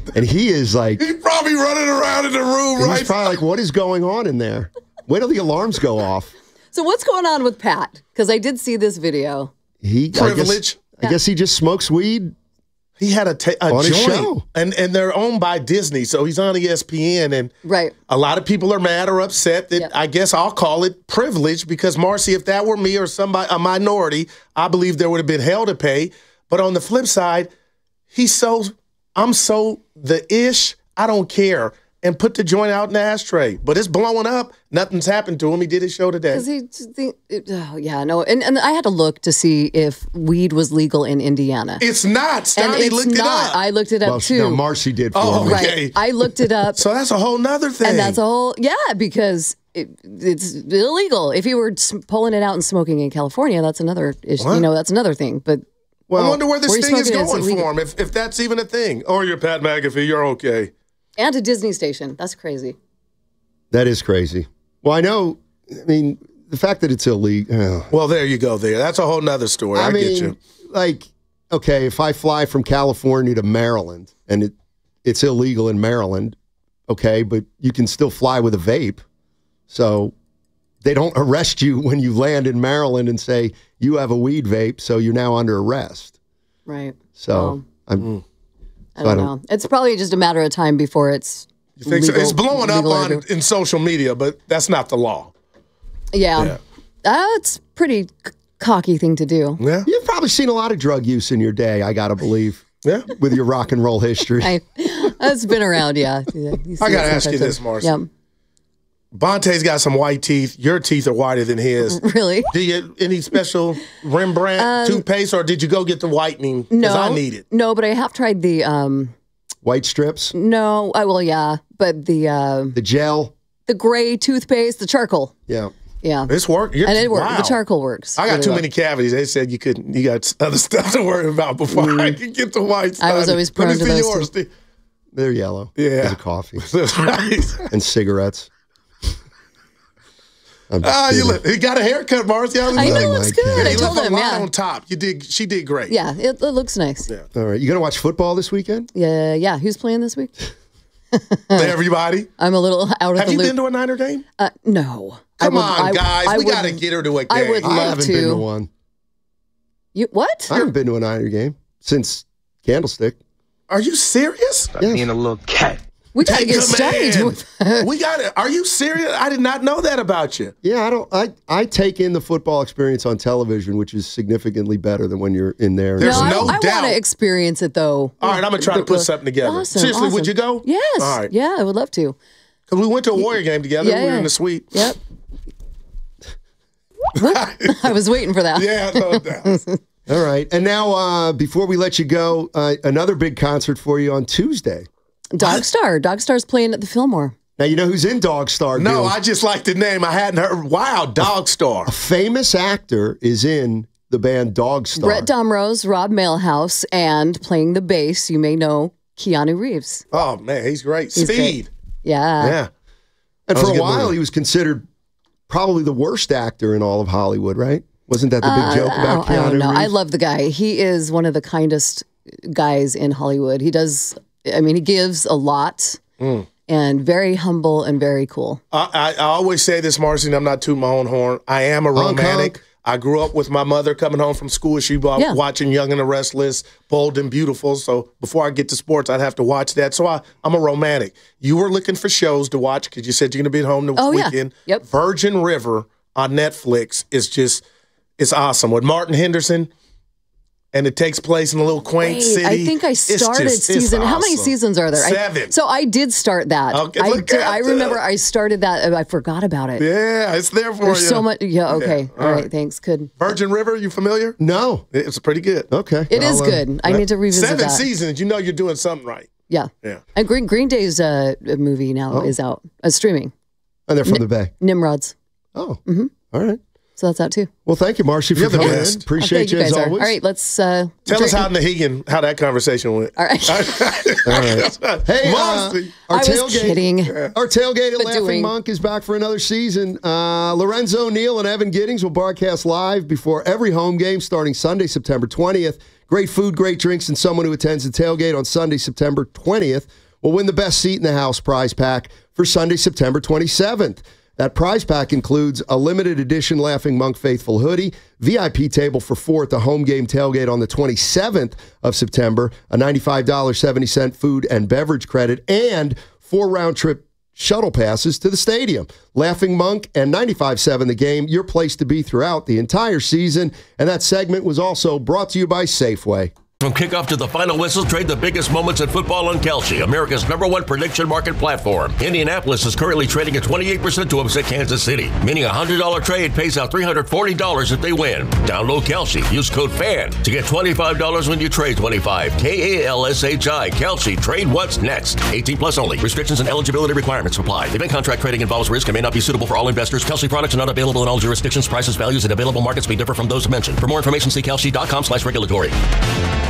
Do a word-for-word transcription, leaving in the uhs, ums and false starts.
And he is like... He's probably running around in the room, right? He's probably like, what is going on in there? Wait till the alarms go off. So what's going on with Pat? Because I did see this video. He Privilege. I guess, I guess he just smokes weed. He had a, ta a on joint, his show. and and they're owned by Disney, so he's on E S P N, and right. a lot of people are mad or upset that Yep. I guess I'll call it privilege because Marcy, if that were me or somebody a minority, I believe there would have been hell to pay. But on the flip side, he's so I'm so the ish. I don't care. And put the joint out in the ashtray. But it's blowing up. Nothing's happened to him. He did his show today. Because he, the, it, oh, yeah, no. And, and I had to look to see if weed was legal in Indiana. It's not. and Stoney it's looked it not. up. I looked it up Well, too. no, Marcy did for Oh, me. okay. Right. I looked it up. So that's a whole nother thing. And that's a whole, yeah, because it, it's illegal. If you were s- pulling it out and smoking in California, that's another issue. What? You know, that's another thing. But Well, I wonder where this where you thing is smoking it, it's going illegal. for him, if, if that's even a thing. Or you're Pat McAfee, you're okay. and a Disney station. That's crazy. That is crazy. Well, I know, I mean, the fact that it's illegal. Well, there you go there. That's a whole nother story. I, I mean, get you. like, okay, if I fly from California to Maryland and it it's illegal in Maryland, okay, but you can still fly with a vape. So they don't arrest you when you land in Maryland and say, you have a weed vape, so you're now under arrest. Right. So Well, I'm, Mm. I don't, I don't- know. It's probably just a matter of time before it's You think so? legal- It's blowing up legal on everywhere. in social media, but that's not the law. Yeah. Yeah. That's pretty c- cocky thing to do. Yeah. you've probably seen a lot of drug use in your day, I got to believe, Yeah. with your rock and roll history. I, that's been around, yeah. Yeah, you see I gotta it ask you sometimes. this, Marcy. Yeah. Bonte's got some white teeth. Your teeth are whiter than his. Really? Do you any special Rembrandt toothpaste, or did you go get the whitening? Because No. I need it. No, but I have tried the, um, White strips, no, I well, yeah, but the, uh, the gel. the gray toothpaste, the charcoal. Yeah. Yeah. It's work. Your- And it works. wow. The charcoal works. I got really too well. many cavities. They said you couldn't. You got other stuff to worry about before I could get the white stuff. I was always Let me prone to see those yours. too. They're yellow. Yeah. Because of coffee That's right. and cigarettes. I'm just Ah, you kidding. look. He got a haircut, Marcy. I know, it Oh looks my good. God. I He told left a him, line yeah. on top. You did. She did great. Yeah, it, it looks nice. Yeah. All right. You going to watch football this weekend? Yeah, yeah. Who's playing this week? Everybody. I'm a little out of Have the you loop. been to a Niner game? uh, no. I Come would- on, I- guys. I we would- got to get her to a game. I would I love haven't to. been to one. You what? I haven't been to a Niner game since Candlestick. Are you serious? Yes. Being a little cat. We gotta Take get a started man. with that. We got it. Are you serious? I did not know that about you. Yeah, I don't. I I take in the football experience on television, which is significantly better than when you're in there. There's no, no I, I doubt. want to experience it though. All right, I'm gonna try to put something together. Awesome, Seriously, would awesome. you go? Yes. All right. Yeah, I would love to. Because we went to a Warrior game together. Yeah, we were yeah. in the suite. Yep. I was waiting for that. Yeah, no doubt. All right, and now uh, before we let you go, uh, another big concert for you on Tuesday. Dogstar. Dogstar's playing at the Fillmore. Now you know who's in Dogstar. No, Bill? I just like the name. I hadn't heard. Wow, Dog Star. A famous actor is in the band Dogstar. Brett Domrose, Rob Mailhouse, and playing the bass, you may know Keanu Reeves. Oh man, he's great. He's Speed. great. Yeah. Yeah. and That was for a a good while, movie. he was considered probably the worst actor in all of Hollywood. Right? Wasn't that the big Uh, joke I about don't- I Keanu don't know. Reeves? I love the guy. He is one of the kindest guys in Hollywood. He does, I mean, he gives a lot Mm. and very humble and very cool. I, I, I always say this, Marcy, and I'm not tooting my own horn. I am a Honk, romantic. honk. I grew up with my mother coming home from school. She was Yeah. watching Young and the Restless, Bold and Beautiful. So before I get to sports, I'd have to watch that. So I, I'm a romantic. You were looking for shows to watch because you said you're going to be at home this Oh, yeah. weekend. Yep. Virgin River on Netflix is just, it's awesome. With Martin Henderson, and it takes place in a little quaint Wait, city. I think I It's started just- it's season. How many awesome. seasons are there? I- Seven. so I did start that. Okay, I, look did- at I remember that. I started that. and I forgot about it. Yeah, it's there for There's you. so much. Yeah. Okay. Yeah, All all right. right. Thanks. Good. Virgin River, you familiar? No. It's pretty good. Okay. It is I'll, uh, good. I need to revisit Seven that. seasons. You know you're doing something right. Yeah. Yeah. And Green Green Day's uh, movie now Oh. is out, uh, streaming. And they're from the Bay. Nimrods. Oh. Mm-hmm. All right. So that's out too. Well, thank you, Marcy, for You're the coming best. in. Appreciate Thank you, you guys as are. always. All right. Let's uh, Tell drink- us how Nahegan, how that conversation went. All right. All right. Hey, uh, Marcy. our I was tailgate, kidding. Our tailgate at But Laughing doing- Monk is back for another season. Uh, Lorenzo Neal and Evan Giddings will broadcast live before every home game starting Sunday, September twentieth. Great food, great drinks, and someone who attends the tailgate on Sunday, September twentieth will win the best seat in the house prize pack for Sunday, September twenty-seventh. That prize pack includes a limited edition Laughing Monk Faithful hoodie, V I P table for four at the home game tailgate on the twenty-seventh of September, a ninety-five dollars and seventy cents food and beverage credit, and four round-trip shuttle passes to the stadium. Laughing Monk and ninety-five seven The Game, your place to be throughout the entire season. And that segment was also brought to you by Safeway. From kickoff to the final whistle, trade the biggest moments in football on Kalshi, America's number one prediction market platform. Indianapolis is currently trading at twenty-eight percent to upset Kansas City, meaning a one hundred dollars trade pays out three hundred forty dollars if they win. Download Kalshi. Use code FAN to get twenty-five dollars when you trade twenty-five. K A L S H I. Kalshi. Trade what's next. eighteen plus only. Restrictions and eligibility requirements apply. Event contract trading involves risk and may not be suitable for all investors. Kalshi products are not available in all jurisdictions. Prices, values, and available markets may differ from those mentioned. For more information, see kalshi dot com slash regulatory.